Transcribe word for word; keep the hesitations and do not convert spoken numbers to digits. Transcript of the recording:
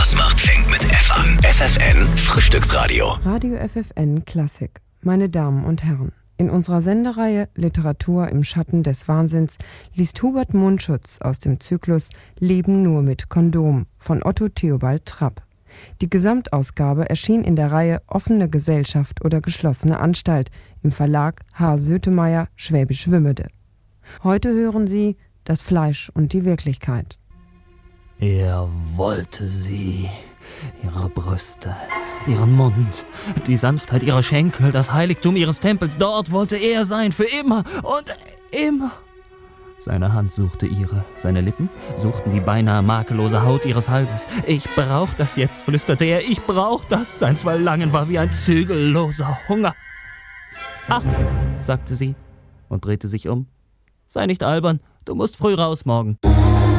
Spaß macht, fängt mit F an. F F N Frühstücksradio. Radio F F N Klassik. Meine Damen und Herren, in unserer Sendereihe Literatur im Schatten des Wahnsinns liest Hubert Mundschutz aus dem Zyklus Leben nur mit Kondom von Otto Theobald Trapp. Die Gesamtausgabe erschien in der Reihe Offene Gesellschaft oder geschlossene Anstalt im Verlag H. Sötemeyer, Schwäbisch Wümmede. Heute hören Sie Das Fleisch und die Wirklichkeit. Er wollte sie, ihre Brüste, ihren Mund, die Sanftheit ihrer Schenkel, das Heiligtum ihres Tempels. Dort wollte er sein, für immer und immer. Seine Hand suchte ihre, seine Lippen suchten die beinahe makellose Haut ihres Halses. Ich brauch das jetzt, flüsterte er, ich brauch das. Sein Verlangen war wie ein zügelloser Hunger. Ach, sagte sie und drehte sich um. Sei nicht albern, du musst früh raus morgen.